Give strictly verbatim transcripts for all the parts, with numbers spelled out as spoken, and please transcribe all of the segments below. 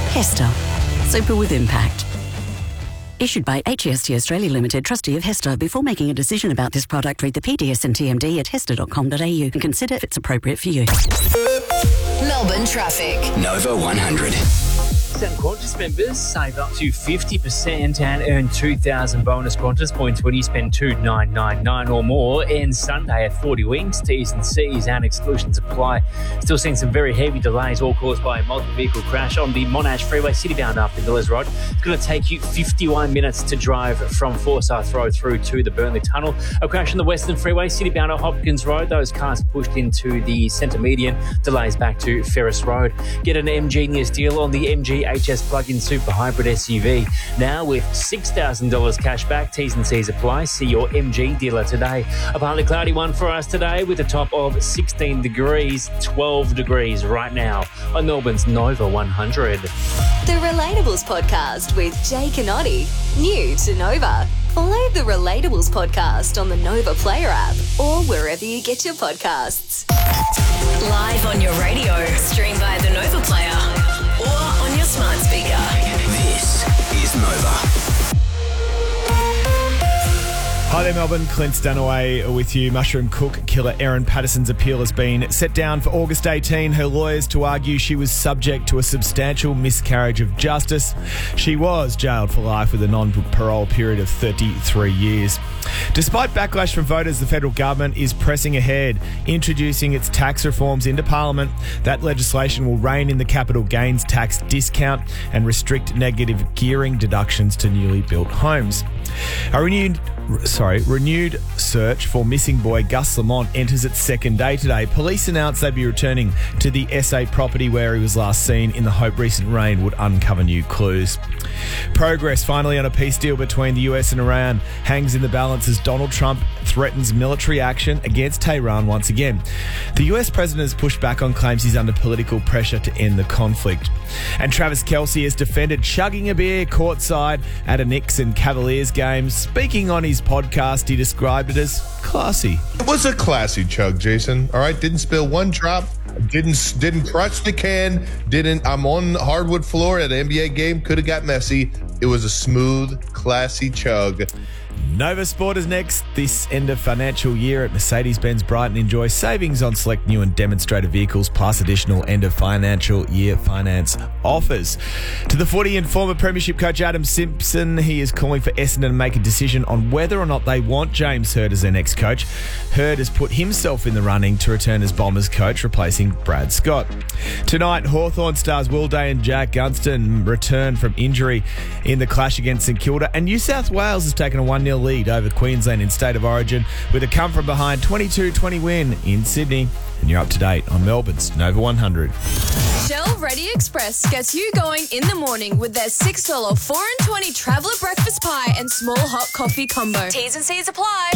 Hester. Super with impact. Issued by H E S T Australia Limited, trustee of Hester. Before making a decision about this product, read the P D S and T M D at hester dot com dot a u and consider if it's appropriate for you. Melbourne traffic. Nova one hundred. And Qantas members save up to fifty percent and earn two thousand bonus Qantas points when you spend two thousand nine hundred ninety-nine dollars or more. Ends Sunday at forty wings. T's and C's and exclusions apply. Still seeing some very heavy delays, all caused by a multi-vehicle crash on the Monash Freeway, citybound up in Villas Road. It's going to take you fifty-one minutes to drive from Forsyth Road through to the Burnley Tunnel. A crash on the Western Freeway, citybound at Hopkins Road. Those cars pushed into the centre median. Delays back to Ferris Road. Get an M Genius deal on the M G H S plug-in super hybrid S U V. Now with six thousand dollars cash back. T's and C's apply. See your M G dealer today. A partly cloudy one for us today with a top of sixteen degrees, twelve degrees right now on Melbourne's Nova one hundred. The Relatables podcast with Jake and Oddie. New to Nova. Follow the Relatables podcast on the Nova Player app or wherever you get your podcasts. Live on your radio. Stream via the Nova Player or on your smart speaker. This is Nova. Hi there, Melbourne. Clint Stanaway with you. Mushroom cook killer Erin Patterson's appeal has been set down for August eighteenth. Her lawyers to argue she was subject to a substantial miscarriage of justice. She was jailed for life with a non-parole period of thirty-three years. Despite backlash from voters, the federal government is pressing ahead, introducing its tax reforms into Parliament. That legislation will rein in the capital gains tax discount and restrict negative gearing deductions to newly built homes. A renewed, sorry, renewed search for missing boy Gus Lamont enters its second day today. Police announced they'd be returning to the S A property where he was last seen in the hope recent rain would uncover new clues. Progress finally on a peace deal between the U S and Iran hangs in the balance as Donald Trump threatens military action against Tehran once again. The U S president has pushed back on claims he's under political pressure to end the conflict. And Travis Kelce has defended chugging a beer courtside at a Knicks and Cavaliers game. Speaking on his podcast, he described it as classy. It was a classy chug, Jason. All right, didn't spill one drop. Didn't didn't crush the can. Didn't. I'm on the hardwood floor at an N B A game. Could have got messy. It was a smooth, classy chug. Nova Sport is next. This end of financial year at Mercedes-Benz Brighton, enjoy savings on select new and demonstrator vehicles plus additional end of financial year finance offers. To the footy and former premiership coach Adam Simpson, he is calling for Essendon to make a decision on whether or not they want James Hird as their next coach. Hird has put himself in the running to return as Bombers coach, replacing Brad Scott. Tonight, Hawthorn stars Will Day and Jack Gunston return from injury in the clash against St Kilda, and New South Wales has taken a one nil lead over Queensland in State of Origin with a come-from-behind twenty-two twenty win in Sydney. And you're up to date on Melbourne's Nova one hundred. Shell Ready Express gets you going in the morning with their six dollars four and twenty traveller breakfast pie and small hot coffee combo. T's and C's apply.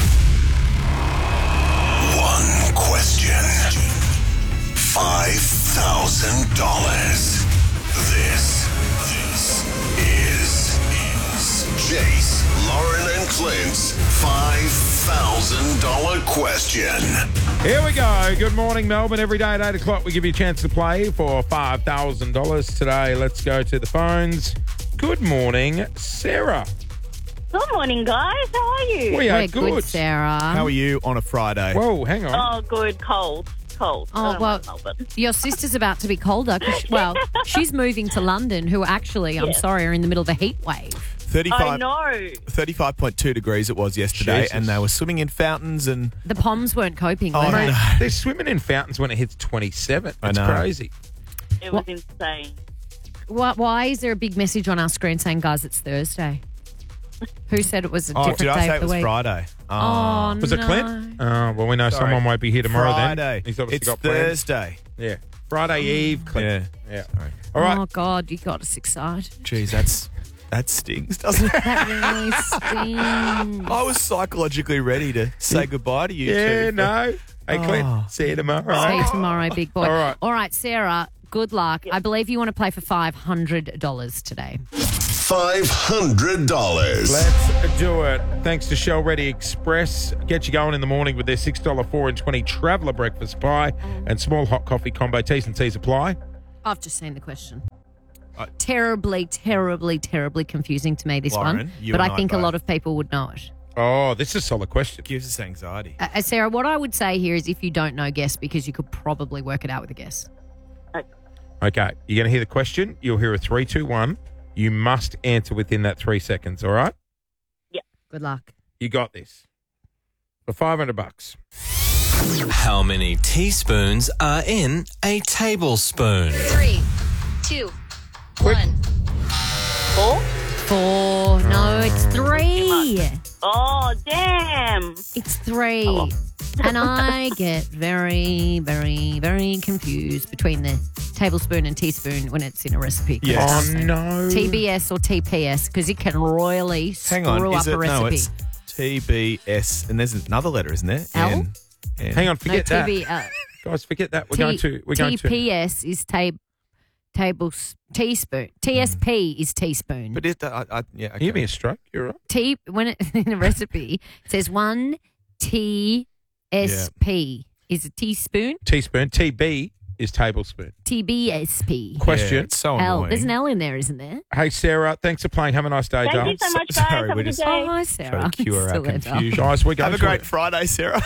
One question. Five thousand dollars. This, this is, is Jace, Lauren and Clint's five thousand dollars question. Here we go. Good morning, Melbourne. Every day at eight o'clock we give you a chance to play for five thousand dollars. Today, let's go to the phones. Good morning, Sarah. Good morning, guys. How are you? We are We're good. good, Sarah. How are you on a Friday? Whoa, hang on. Oh, good. Cold. Cold. I Oh, don't well, like Melbourne. your sister's about to be colder. 'cause she- well, she's moving to London, who actually, I'm Yeah. sorry, are in the middle of a heat wave. I thirty-five, know. thirty-five point two degrees it was yesterday, Jesus. and they were swimming in fountains and... The Poms weren't coping, Oh, were they? no. They're swimming in fountains when it hits twenty-seven. I It's know. crazy. It was What? insane. Why, why is there a big message on our screen saying, guys, it's Thursday? Who said it was a Oh, different did I day say of it the was week? Friday? Oh, Was no. it Clint? Oh, well, we know Sorry. someone won't be here tomorrow Friday. then. He's obviously It's got plans. Thursday. Yeah. Friday Eve, Clint. Yeah. Yeah. Sorry. All right. Oh, God, you got us excited. Jeez, that's that stings, doesn't it? That really stings. I was psychologically ready to say goodbye to you Yeah, two. no. Hey, Clint, Oh. see you tomorrow. See you tomorrow, big boy. All right. All right, Sarah, good luck. I believe you want to play for five hundred dollars today. Five hundred dollars. Let's do it. Thanks to Shell Ready Express. Get you going in the morning with their six dollars four and twenty traveller breakfast pie and small hot coffee combo. T's and C's apply. I've just seen the question. I- terribly, terribly, terribly confusing to me, this Lauren, one. you But and I I think a both. lot of people would know it. Oh, this is a solid question. Gives us anxiety. Uh, Sarah, what I would say here is if you don't know, guess, because you could probably work it out with a guess. Okay, you're going to hear the question. You'll hear a three, two, one. You must answer within that three seconds, all right? Good luck. You got this. For five hundred bucks. How many teaspoons are in a tablespoon? Three, two, Quick. one. Four? Four. No, it's three. Oh, damn. It's three. Oh. And I get very, very, very confused between the tablespoon and teaspoon when it's in a recipe. Yes. Oh, no. T B S or T P S, because it can royally Hang screw on. up Is it? a recipe. No, it's T B S. And there's another letter, isn't there? L? N. N. Hang on, no, forget that. T B, uh, Guys, forget that. We're T- going to. We're going to. T P S is ta- table teaspoon. T S P is teaspoon. But it, I, I, yeah, okay. Give me a stroke. You're right. T when it, in a recipe it says one T S P is a teaspoon. Teaspoon. T B is tablespoon. T B S P. Question. Yeah, it's so L. annoying. There's an L in there, isn't there? Hey, Sarah, thanks for playing. Have a nice day, Thank darling. you so much, So- guys. sorry, Have we a good just- Oh, day. hi, Trying Sarah. to cure our Still there, confusion. Guys, we're going Have a to great Friday, Sarah.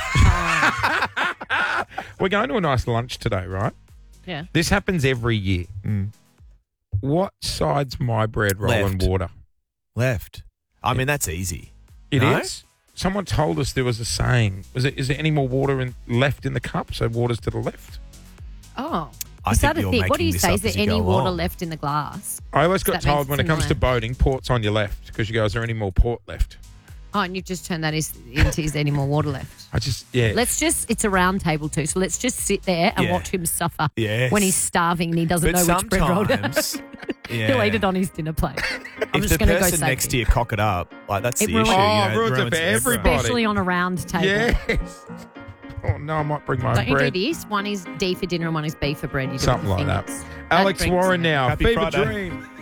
We're going to a nice lunch today, right? Yeah. This happens every year. Mm. What side's my bread roll in Left. water? Left. I mean, that's easy. It is. No? Someone told us there was a saying. Was it? Is there any more water in, left in the cup? So water's to the left. Oh. I Is think that a you're thing? What do making you this say? up Is there as you any go water along. left in the glass? I always So got that means told when it's it comes to similar. boating, port's on your left because you go, is there any more port left? Oh, and you've just turned that is- into is there any more water left? I just, yeah. Let's just, it's a round table too, so let's just sit there and Yeah. watch him suffer Yes. when he's starving and he doesn't But know which bread roll to sometimes, yeah. He'll eat it on his dinner plate. I'm if just the going to go person safety. next to you cock it up, like that's It the ruins- issue. Oh, you know, ruins it for everybody. Especially on a round table. Yes. Oh, no, I might bring my Don't you bread. do this? One is D for dinner and one is B for bread. You do Something like thing that. that's- Alex that brings Warren me- now. Happy Fever Friday. Dream.